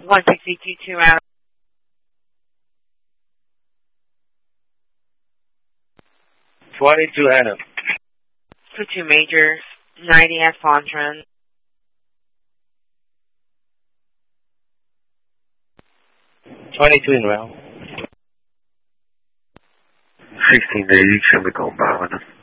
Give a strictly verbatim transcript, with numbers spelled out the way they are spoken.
one sixty-two, two round. twenty-two Hannah. two two major, ninety at Fontran. twenty-two in round. sixteen eighty, Chemical Bahana.